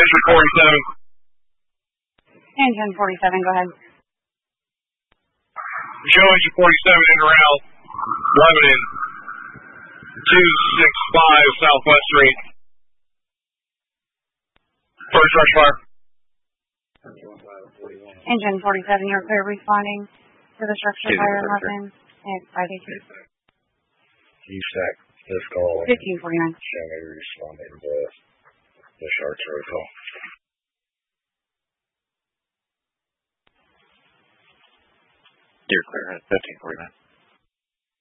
Engine 47. Engine 47, go ahead. Joe, Engine 47 in around Lebanon, 265 Southwest Street. First rush fire. Engine 47, you're clear responding to the structure fire in Lebanon. It's 582. USAC, this call. 1549. Show me responding to the Sharks road call. You're clear at 1549.